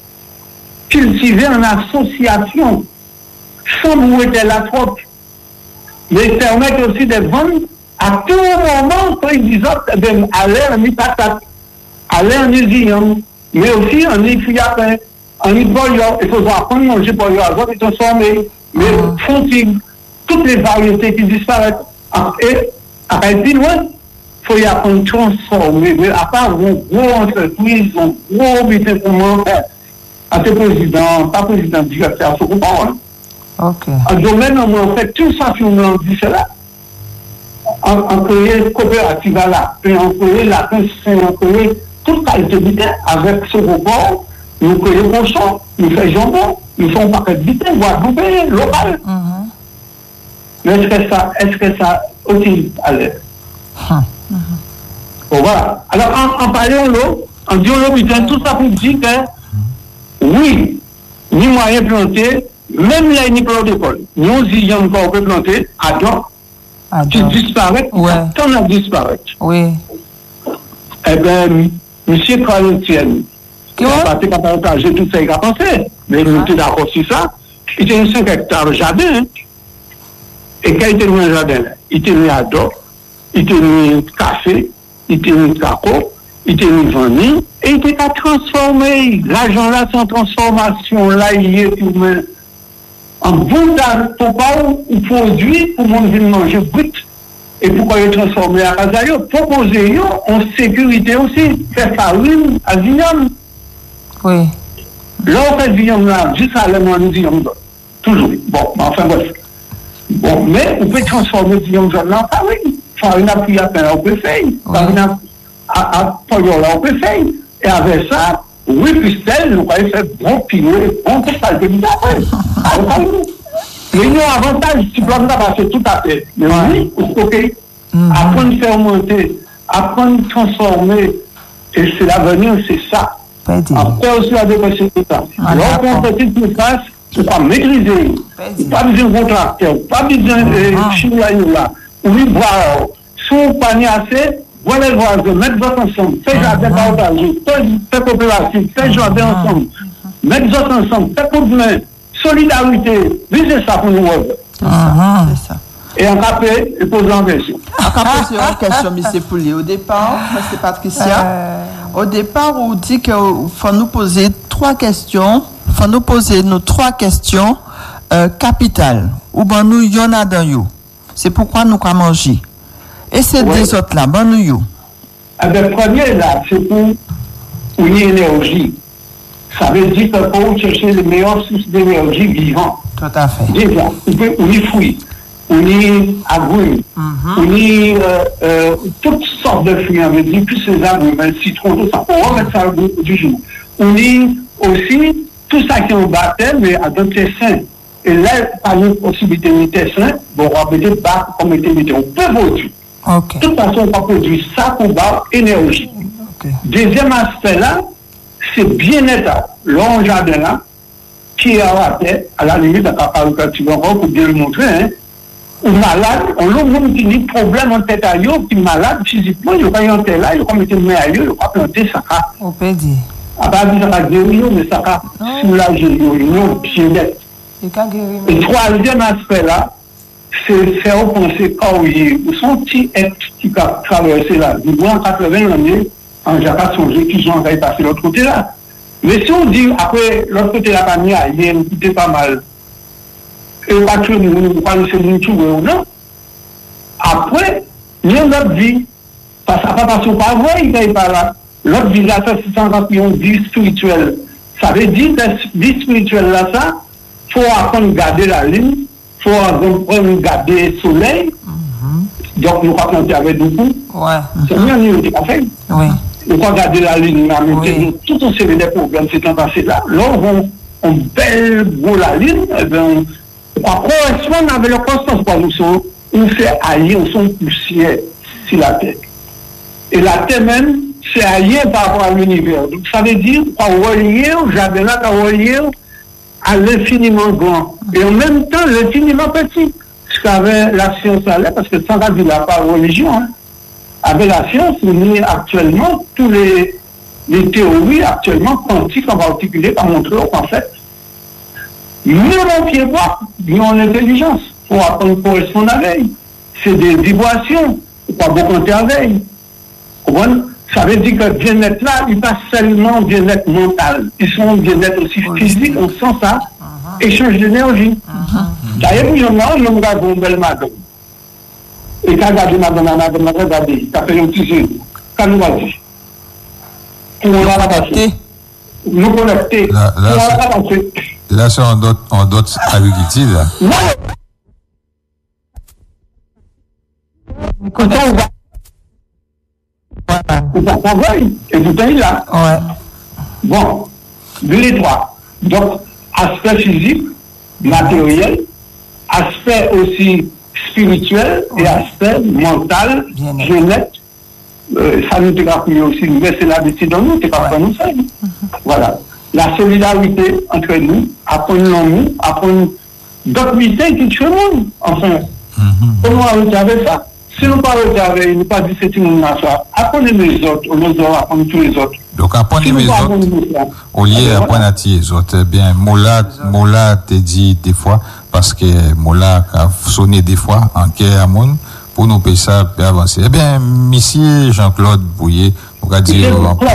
cultivé en association, sans nous être la trop. Mais ils permettent aussi de vendre à tout moment, quand ils disent, à l'air, on y patate, à l'air, on y viande, mais aussi, on y fiapin, on y boyau. Il faut apprendre à manger boyau, à autres, ils transformer, mais font-ils toutes les variétés qui disparaissent. Et, après, plus loin, faut y apprendre transformer. Mais à part une grosse entreprise, un gros métier comment faire. À tes présidents, pas président directeur, faut comprendre. Ok. En domaine, on fait tout ça sur nous dit cela. On crée coopérative là, puis on crée la on crée toute qualité de vie avec ce report, nous créons poisson, nous faisons jambon, nous faisons paquet de vitesse, Guadeloupe, local. Mhm. Mais est-ce que ça, est-ce que ça aussi à l'aise? Mhm. Bon, voilà. Alors, en, en parlant l'eau, en disant l'eau, tout ça pour dire que, oui, ni moyen planté, même les ni protocole, nous y encore peut planter, attends, tu disparais, ouais. T'en as disparu. Oui. Eh bien, M. Carlotien, qui Quoi? a pas partagé tout ça qu'il a pensé, mais il était d'accord sur ça, il était un cinq hectares de jardin, hein. Et quand il était dans le jardin, il était mis à dos, il était mis café, il était mis cacao, il était mis vanille, et il était à transformer. L'argent là, sans transformation, là, il est pour me. En bout pour pas ou produit pour mon venir manger brut. Et pourquoi il est transformé à Kazayo? Proposer en sécurité aussi. Faire farine à Vignam. Oui. Là, on fait Vignam là, juste à l'élément de Vignam. Toujours. Bon, enfin bref. Bon, mais on peut transformer Vignam là en farine. Farine à pluie à peine, on peut faire. Farine à polio là, on peut faire. Et avec ça, oui, Christelle, nous allons faire bon pire, bon tout ça, c'est bizarre. Mais il y a un avantage, si vous pas passer tout à fait. Mais oui, ok. Apprendre à faire monter, apprendre à transformer, et c'est l'avenir, c'est ça. Après aussi la dépression de ça. Lorsqu'on fait une petite surface, c'est pas maîtriser. Pas besoin de contracteur, pas besoin de chinois là. Oui, voir, si vous paniez assez, voilà les voisins, mettre votre ensemble, faites jardin partagé, faites coopérative, faites jardin ensemble, mettre votre ensemble, faites coup de main, solidarité, visez ça pour nous. C'est ça, c'est ça. Et en capé, et poser en question. En capé, c'est une question, M. Poulier. Au départ, M. Patricia, euh... au départ, on dit qu'il faut nous poser trois questions, il faut nous poser nos trois questions euh, capitales, ou ben nous, il y en a dans you. C'est pourquoi nous avons mangé. Et ces ouais. deux autres là, ben nous you. Eh bien, le premier là, c'est pour une énergie. Ça veut dire qu'il faut chercher les meilleures sources d'énergie vivantes. Tout à fait. Déjà, on peut on y fruits, on y agrumes, mm-hmm. on y euh, euh, toutes sortes de fruits, on veut dire plus ces agrumes, le citron, tout ça. On va remettre ça au goût du jour. On y aussi tout ça qui est en baptême, mais à d'autres sains. Et là, par une possibilité de sain, bon, on va mettre bas comme était on peut produire. Okay. De toute façon, on va produire ça pour avoir énergie. Okay. Deuxième aspect là, c'est bien-être. L'on jardin là, qui est à la tête, à la limite, à la tu vas encore pour bien le montrer, hein. Ou malade, on l'a même qui dit problème en tête à eux, qui est malade physiquement, il n'y a pas en tête là, il n'y a pas mettre main à eux, il n'y a pas planter ça. On peut dire. À part dire ça va guérir, mais ça va soulager l'union, bien-être. Et troisième aspect là, c'est faire penser quand il son petit être qui a traversé là, du moins quatre-vingts années, en j'ai pas songé qu'ils ont passé de l'autre côté là. Mais si on dit après l'autre côté là, il y a écouté pas mal. Et pas tout le monde, pas le seul tout ou non. Après, il y a notre vie. Parce que ça pas parce qu'on pas vrai, il n'est pas là. L'autre vie là, ça c'est sans une vie spirituelle. Ça veut dire que vie spirituelle là, ça, faut apprendre à garder la ligne. Il faut apprendre à garder le soleil. Mm-hmm. Donc, nous allons planter avec beaucoup. Ouais. C'est mieux, nous avons fait. Oui. Nous allons garder la ligne, nous avons tout un série de problèmes qui sont passés là. Là, on, on belle beau la ligne, et bien, on va correspondre avec la constance par nous sommes, on fait allier, on sont poussière sur la terre. Et la terre même, c'est allié par rapport à l'univers. Donc, ça veut dire qu'on va relier au jardin là, qu'on va relier à l'infiniment grand. Et en même temps, l'infiniment petit. Ce qu'avait la science allait, parce que sans la vie, il n'y a pas de religion. Hein. Avec la science, on est actuellement, tous les, les théories actuellement quantiques en particulier, par montrer qu'en fait, nous n'avons pied pas, nous avons l'intelligence pour apprendre à correspondre avec. C'est des vibrations, il faut pas beaucoup compter avec. Ça veut dire que le bien-être là, il n'est pas seulement bien-être mental, ils sont bien-être aussi physique, on sent ça, uh-huh. Échange d'énergie. Uh-huh. D'ailleurs, il y en a, il y en a une belle madame. Et quand regarde madame, madame, madame, regardez, ça fait un petit jeu. Quand nous va dire. Pour on va la passer. Nous connecter. Là, là, c'est, là, c'est en d'autres, en d'autres agricultures, là. Non. Quand on va. Voilà. On travaille. Et tout est là. Ouais. Bon. Deux et trois. Donc, aspect physique, matériel, aspect aussi spirituel et aspect mental, bien-être. Euh, ça nous a appris aussi, mais c'est l'habitude dans nous, c'est pas pour nous faire. Voilà. La solidarité entre nous, apprendre nous, apprendre d'autres métiers qui tuent le monde. Enfin, comment arrêter avec ça? Si nous ne parlons pas avec, nous pas dit c'est une nation. Apprenez les autres, on nous a appris tous les autres. Donc, apprenez les autres, au lieu d'apprendre à les autres. Eh bien, Mola, Mola te dit des fois, parce que Mola a sonné des fois en quai à monde, pour nous payer ça, pour avancer. Eh bien, monsieur Jean-Claude Bouillet, nous a dit,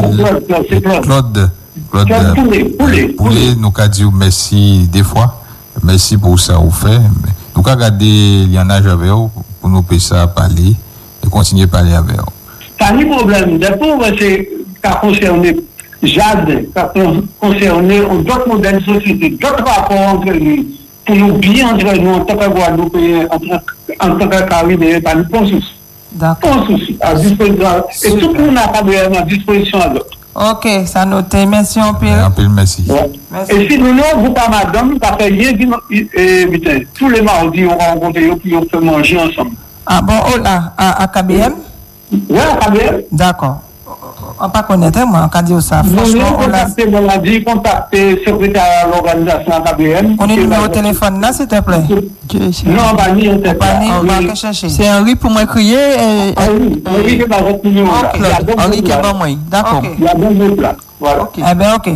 Claude, Claude Poulet, nous a dit merci des fois, merci pour ça vous fait. Nous avons gardé Liana Javel pour nous payer ça, parler, et continuer à parler avec eux. Pas de problème. Des pauvres, c'est qu'à concerner Jade, qu'à concerner d'autres modèles de société, d'autres rapports entre nous, pour nous bien entre nous, en tant que Guadeloupéens, en tant que Caribéens, pas de souci. D'accord. Pas de souci. À disposition. Et tout le monde a à disposition à d'autres. Ok, ça note. Merci un peu. Un peu, merci. Ouais. Merci. Et si nous n'avons vous pas madame, nous avons fait rien, et tous les mardis, on rencontre eux, puis on peut manger ensemble. Ah bon, oh là, à, à K B M? Oui, à K B M. D'accord. On ne pas connaître, moi, on a dit ça. Franchement, on a dit, on a dit, contacter le secrétaire à l'organisation à K B M. On est le numéro de téléphone là, s'il te plaît. Non, on va ni, on va chercher. C'est Henri pour moi crier. Henri, Henri qui est dans votre numéro. Henri qui est dans moi. D'accord. Il y a deux mots là. Voilà. Eh bien, ok.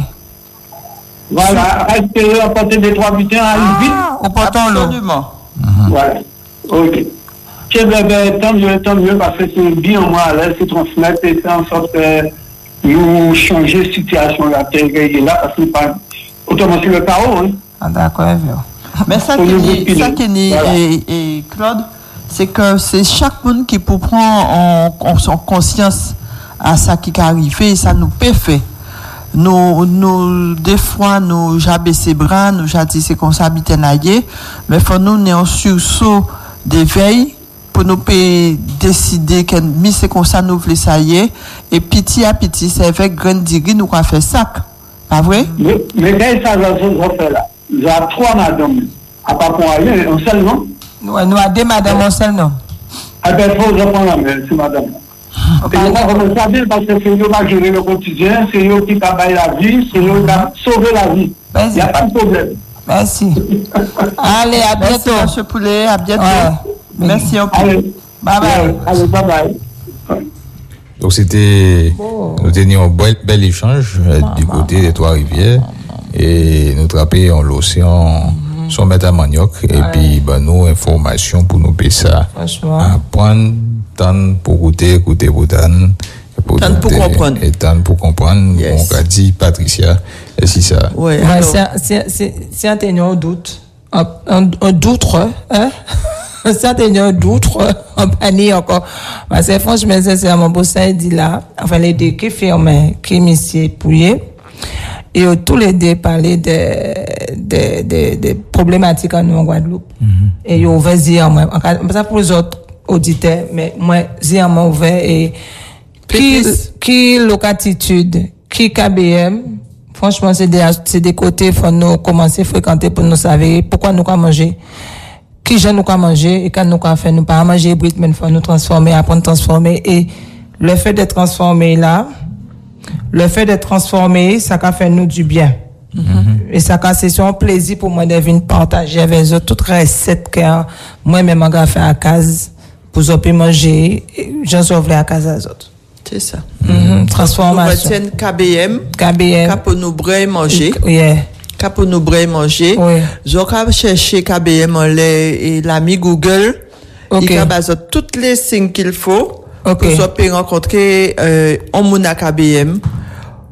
Voilà, restez, apportez des trois butins, allez vite. Au portant l'eau. Absolument. Voilà. Ok. Tiens, ben, tant mieux, tant mieux, parce que c'est bien, moi, à l'aise, c'est transmettre et faire en sorte que nous changer la situation là, telle qu'elle est là, parce que pas autrement c'est le chaos. Hein. Ah, d'accord, mais ça qui est, ça qui est, voilà. et, et Claude, c'est que c'est chaque monde qui peut prendre en, en, en conscience à ça qui est arrivé, et ça nous peut faire. Nous, nous, des fois, nous, j'abaisse ses bras, nous, j'attise c'est qu'on s'habite naillé, mais faut nous, nous, en sursaut d'éveil, pour nous décider que mi c'est comme ça nous voulons ça y est et petit à petit c'est avec grande diri nous qu'on fait ça pas vrai mais mais quand ça va se faire là il y a trois madames à pas pour aller un seul nom nous nous a deux madames un seul nom ah ben faut reprendre la main c'est madame et on va commencer à dire parce que c'est eux qui gérer le quotidien c'est eux qui travaillent la vie c'est eux qui sauvent la vie il n'y a pas de problème merci allez à bientôt monsieur Poulet à bientôt ouais. Merci un peu. Allez, bye bye. Allez, bye bye. Donc c'était, oh. nous tenions un bel, bel échange euh, du côté maman. Des Trois-Rivières et nous trapper en l'océan mm-hmm. son mettre à manioc ouais. Et puis bah, nous informations pour nous payer ça. Apprendre, tant pour goûter, goûter pour tant. Tant pour comprendre. Et tant pour comprendre. Yes. On a dit Patricia, et si ça. Oui, ouais, c'est un ténor doute. Un, un, un doute, hein? Ça t'es un doute en panier encore parce que franchement c'est mon beau ça dit là enfin les deux qui firment qui monsieur Pouillet et tous les deux parler de de de de problématiques en Guadeloupe mm-hmm. Et ils ont ouvert moi ça pour les autres auditeurs mais moi j'ai un ouvert et qui qui locatitude qui K B M franchement c'est des c'est des côtés faut nous commencer à fréquenter pour nous savoir pourquoi nous quoi manger qui j'aime nous quoi manger et quand nous quoi faire nous pas manger brut mais faut nous transformer apprendre transformer et le fait de transformer là le fait de transformer ça va faire nous du bien mm-hmm. Et ça c'est un plaisir pour moi de venir partager avec eux toutes recettes que moi même on fait à casa pour eux manger j'en sauve à casa aux autres c'est ça mm-hmm. Transformation nous K B M K B M pour nous brailler manger yeah. Pour nous brailler manger oui. Je vais chercher K B M et l'ami Google okay. Il a basé toutes les signes qu'il faut okay. Pour soit rencontrer euh, on mon K B M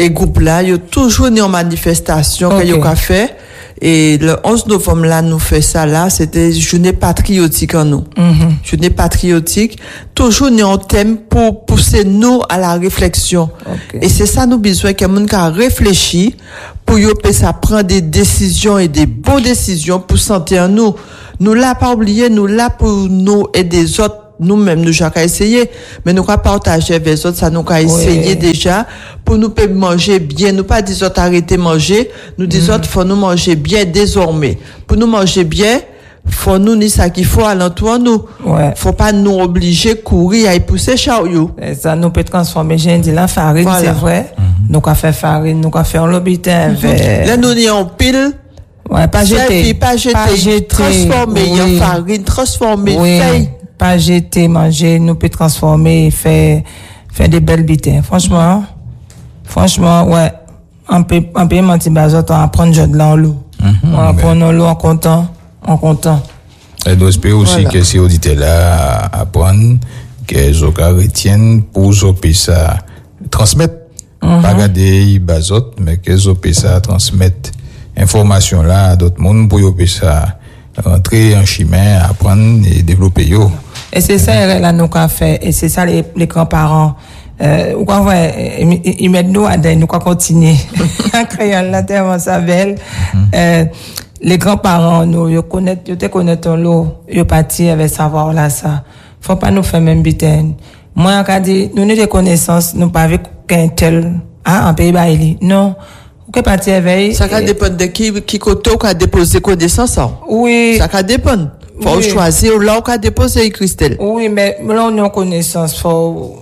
et groupe là, il toujours né en manifestation okay. que yo fait. Et le onze novembre là, nous fait ça là, c'était journée patriotique en nous. Mm-hmm. Journée patriotique, toujours né en thème pour pousser nous à la réflexion. Okay. Et c'est ça nous besoin que moun ka réfléchir pour yo peut ça prendre des décisions et des bonnes décisions pour sentir nous. Nous là pas oublier, nous là pour nous et des autres. Nous-mêmes, nous avons essayé, mais nous avons partagé avec les autres, ça nous avons essayé oui. déjà, pour nous manger bien, nous pas dire autres arrêter de manger, nous disons mm. faut nous manger bien désormais. Pour nous manger bien, faut nous ni ça qu'il faut alentour nous. Ouais. Faut pas nous obliger courir à y pousser chariot. Et ça nous peut transformer, j'ai dit la farine, voilà. C'est vrai. Mm-hmm. Nous avons fait farine, nous avons fait un lobitin mm-hmm. Là, nous n'y en pile. Ouais, pas jeter. Pas jeter, pas jeter. Transformer oui. en farine, transformer oui. feuille. Pas jeter, manger, nous peut transformer et faire, faire des belles bitins. Franchement, franchement, ouais. On peut, on peut mentir, bah, on apprend de l'eau. On apprend de l'eau en comptant, en comptant. Et nous espérons aussi voilà. que ces auditeurs-là apprennent, qu'ils retiennent pour qu'ils ça transmettre. Mm-hmm. Pas garder bazot, mais qu'ils ça transmettre information là à d'autres mondes pour qu'ils ça rentrer en chemin, apprendre et développer yo. Et c'est ça là nous qu'a fait et c'est ça les, les grands-parents euh ou quoi ils, ils mettent nous à nous quoi continuer en créole là tellement ça belle euh les grands-parents nous ils connaissent ils te connaissent l'eau ils parti avec savoir là ça faut pas nous faire même biten moi quand dit nous nous des connaissances nous pas avec qu'un tel ah en pays baili non que parti avec ça dépend de qui qui côté ou a déposé connaissance oui ça dépend faut oui. choisir là où a déposé Christelle. Oui, mais là on a connaissance faut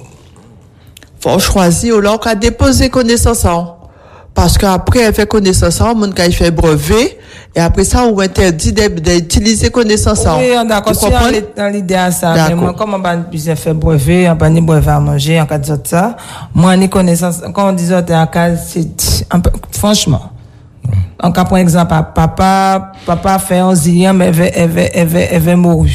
faut choisir là où a déposé connaissance parce que après elle fait connaissance on monde qui fait brevet et après ça on interdit d'utiliser connaissance oui on d'accord si dans l'idée à ça mais moi comme on pas besoin faire brevet on pas ni brevet à manger en cas de ça moi ni connaissance quand on dit en cas c'est franchement en cas par exemple papa papa fait un zillion mais elle va mourir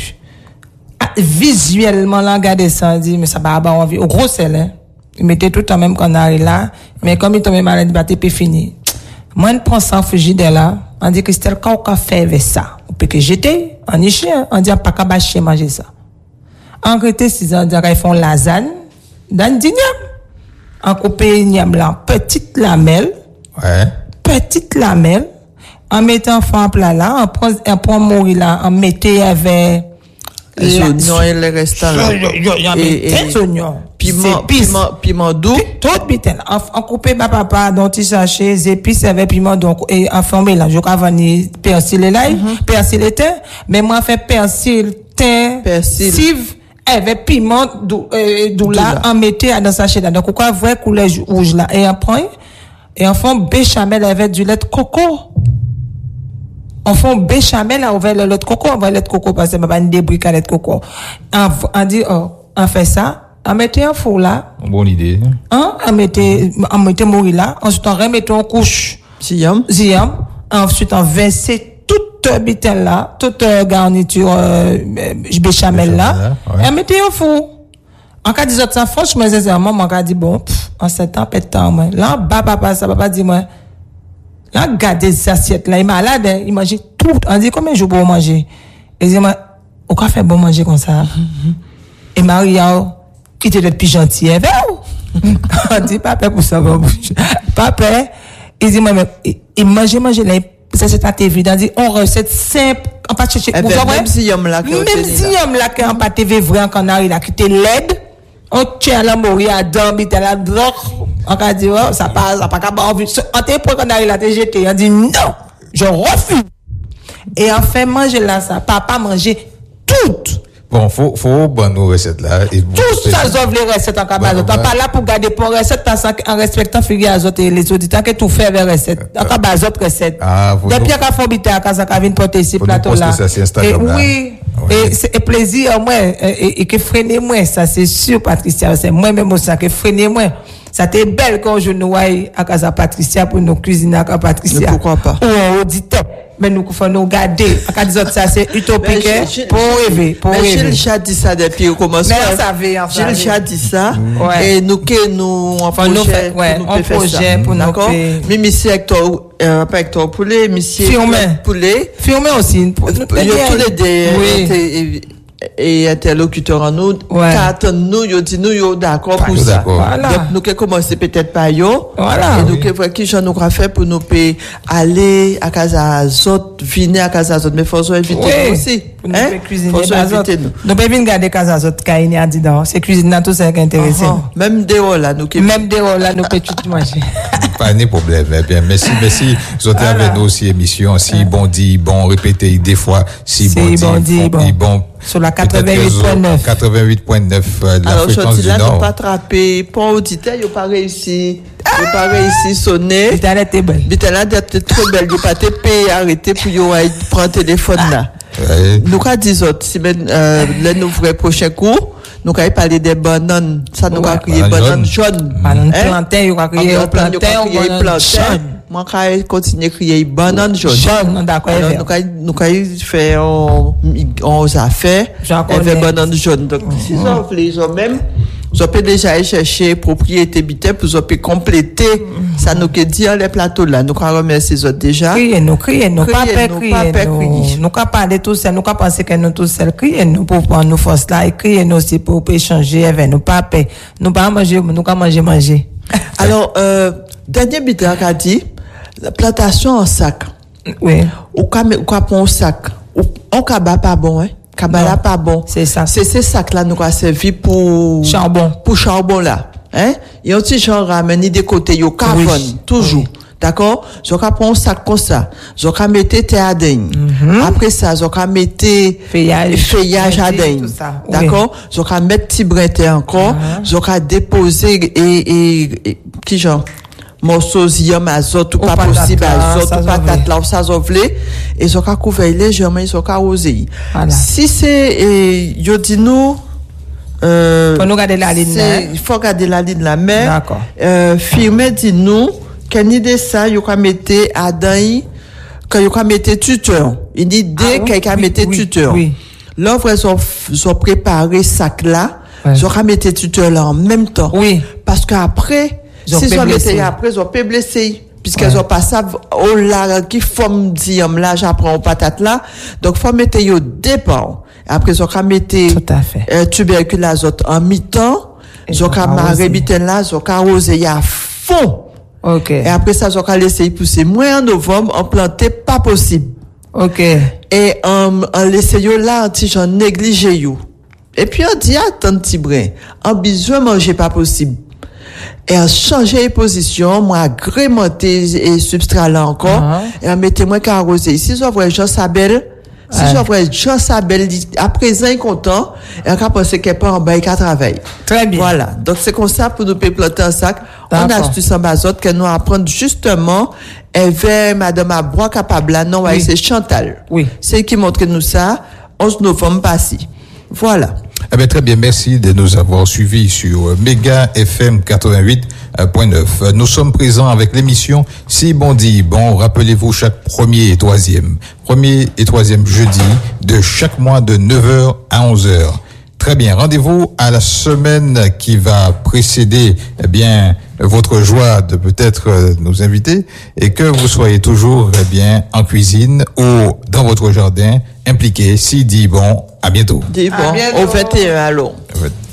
visuellement là regarder ça dit mais ça va avoir envie au gros sel hein il mettait tout en même qu'on arrive là mais comme il tombe malade bah t'es fini moi je prends ça frigidaire là on dit Christelle quand on fait avec ça on peut que jeter on y chien on dit pas qu'à bâcher manger ça en réalité si on dit qu'ils font lasagne dans du niam en couper niam là petite lamelle ouais petite lamelle en mettant en plat là on prend on prend mourir là on mettait avec les oignons et les restants là et les oignons piment piment piment doux tout bitel en couper ma papa dont il sachet épices avec piment donc et en former là je vanille persil et l'ail persil et thym mais moi fait persil thym persil cive avec piment doux doux là en mettait dans sachet là donc quoi vrai couleur rouge là et après et en fond béchamel avec du lait de coco. On fait béchamel avec le lait de coco, on va lait de coco parce que pas une débris à lait de coco. On, on dit oh, on fait ça, on mettait un four là. Bonne idée. Hein, on mettait on mettait mourir là, ensuite on remettait en couche ziam, ziam, ensuite on versait toute bitel là, toute garniture euh, béchamel là, ouais. Et on mettait au four. En cas de ça, franchement, sincèrement, moi, quand dit bon, pff, en sept temps, pète temps, moi. Là, bah, papa, ça, papa dit, moi, là, regarde des assiettes, là, il est malade, hein, il mange tout. On dit, combien de jours pour manger? Et dit, moi, on peut faire bon manger comme ça. Mm-hmm. Et Maria, il était plus gentil, hein, on dit, papa, pour ça, papa, il dit, moi, il, il mange, manger, là, ça, c'est à T V, il dit, on recette simple, en pas chercher, vous voyez? Même si yam là, même si yam là, qui en pas T V vrai, en canari, là, qui était laide, on tient la mourir à dormir, t'as la drogue. On a dit, oh, ça passe, ça pas qu'à envie. On t'a pris qu'on arrive là, t'es jeté. On dit, non, je refuse. Et on fait manger là, ça. Papa manger tout. Bon, faut, faut, bon, nos recettes là. Et tout ça, j'ouvre les recettes en cabane. T'as pas là pour garder pour recettes, en respectant figure à autres et les auditeurs qui tout fait avec recettes. En cabane, autres recettes. Ah, vous. Depuis qu'on fait biter à casa, qu'on vient porter ici, plateau là. Et oui. Et c'est plaisir, moi, et, et que freiner moi, ça, c'est sûr, Patricia, c'est moi-même aussi, que freiner moi. Ça t'est belle quand je nous vois à casa Patricia pour nous cuisiner à Patricia. Mais pourquoi pas? Ou un auditeur. mais nous faut nous garder. À dire ça c'est utopique Mais j'ai- pour rêver, pour Mais j'ai rêver. déjà dit ça depuis le commencement. Mais on savait, on J'ai savait. déjà dit ça. Ouais. Et nous, que nous, en Enfin, nous projet, fait- ouais, pour nous en faire projet ça. pour nous D'accord? faire- Mais monsieur Hector, euh, pas Hector Poulet, monsieur Firmin. Poulet. Filmer aussi. Pour- Il y a tous les deux, Oui. et, et interlocuteurs en nous, Ouais. quand nous, ils disent nous, ils d'accord pour Yo ça. d'accord. Voilà. Donc, nous, que commencer peut-être par yo. Voilà. Et nous, Oui. que voir qui j'en nous a fait pour nous payer, aller à Casa Zot, venir à Casa Zot, mais faut nous inviter nous aussi. Pour nous faire cuisiner Faut nous bazot. inviter nous. Nous pouvons venir garder casa zot kaini a dit dans. C'est cuisine dans tout ça qui est intéressant. Ah, Même des hauts là, nous qui Même des rôles là, nous pouvons tout manger. Pas de problème. Eh bien, merci, merci. Vous êtes avec nous aussi, émission. Si bon dit, bon répété, des fois, si Si bon dit, bon dit, bon. bon. Sur la Peut-être quatre-vingt-huit point neuf. quatre-vingt-huit point neuf, euh, de la Alors, fréquence aujourd'hui, du là, nous Nord. pas attrapé, pas auditeur, ils pas réussi, ils pas réussi sonner. Internet est belle. Bite là, d'être trop belle, ils pas te payer, arrêter pour y aller prendre téléphone là. Ouais. Nous, quand dix autres, si ben, euh, là, nous ouvrons prochain cours, nous, quand parler des bananes, ça nous a Ouais. crié Banane bananes jaune. jaunes. Banane Hein? plantain, il va crier On au plantain, on ou crier banane plantain. jaune. Moi, quand continuer à crier banane jaune. Jaune, d'accord, Alors, vert. nous, quand, nous, quand fait, on, on a fait, J'en elle fait connais. banane jaune. Donc, si ça, vous voulez, ils ont même, vous pouvez déjà aller chercher propriété bité pour vous pouvez compléter, ça nous que dire les plateaux là. Nous, quand on remercie les autres déjà. Criez nous, criez nous, pas Criez peur, nous, criez pas peur, nous. criez. Nous pas parler tout seul, nous pas penser que nous tout seul, criez nous pour prendre nos forces là, et criez nous aussi pour échanger avec nous, pas peur. Nous pas manger, nous pas manger, manger. Alors, euh, dernier bité qu'a dit, la plantation en sac. Oui. Ou quand, ou quand prend un sac. Ou, on kaba pas bon, hein. Kaba là pas bon. C'est ça. C'est ces sacs là nous a servi pour Charbon. pour charbon là, hein. Et on petit genre ramener des côtés yo carbone Oui. toujours. D'accord? Je vais prendre un sac comme ça. Je vais mettre terre à dingue. Après ça, je vais mettre Feuillage. feuillage à dingue. Tout ça. Oui. D'accord? Je vais mettre petit brin terre encore. Je vais déposer et, et, et, qui genre? Morceaux yam azote ou Ou pas patate possible là, azote ça ou se patate veut. là ou ça zovle et so ka couvert légèrement so ka arroser. Voilà. Si c'est eh, yo dit nous euh Faut nous garder la ligne, c'est- hein. il faut garder la ligne la mer. D'accord. Euh firme dit nous qu'une idée ça yo ka mettre à dans quand yo ka mettre tuteur. Une idée Ah, oui, qu'elle ka oui, mettre oui, tuteur. oui. L'offre sont sont préparé sac là, Ouais. so ka mettre tuteur là en même temps. Oui. Parce qu'après, Ils ont si peut ils ont blessé. été après, ils ont peut blessé. Puisqu'elles Ouais. ont pas ça, oh là, qui forme diam là, j'apprends aux patates là. Donc, faut mettre yo départ. Après, ils ont qu'à mettre, Tout à fait. euh, tubercule azote en mi-temps. Et Ils ont qu'à ils ont qu'à marrer arroser. biten là, ils ont qu'à arroser à fond. Ok. Et après ça, ils ont qu'à laisser pousser. Moins en novembre, en planter, pas possible. Ok. Et en, en laisser yo là, si j'en néglige yo. Et puis on dit, attends, petit brin. En besoin manger pas possible. Et en changer les positions, moi, agrémenter et substrat là encore. Uh-huh. Et en mettez moi qu'à arroser. Si j'ouvre Jean Sabel, si Ouais. j'ouvre Jean Sabel, à présent, il est content. Et on peut penser qu'elle pas en bas, qu'à travailler. Très bien. Voilà. Donc, c'est comme ça pour nous payer planter un sac. On D'accord. astuce en bazote que nous apprendre justement, et vers Madame Abrois capable là, non, ouais, Oui. c'est Chantal. Oui. C'est qui montre nous ça, onze novembre passé. Voilà. Eh bien, très bien, merci de nous avoir suivis sur euh, Méga F M quatre-vingt-huit point neuf. Euh, Nous sommes présents avec l'émission Si bon dit bon. Rappelez-vous chaque premier et troisième, premier et troisième jeudi de chaque mois de neuf heures à onze heures. Très bien. Rendez-vous à la semaine qui va précéder, eh bien, votre joie de peut-être euh, nous inviter et que vous soyez toujours, eh bien, en cuisine ou dans votre jardin impliqué. Si dit bon, à bientôt. Dis À bon, bientôt. au vingt et un, allons. Ouais.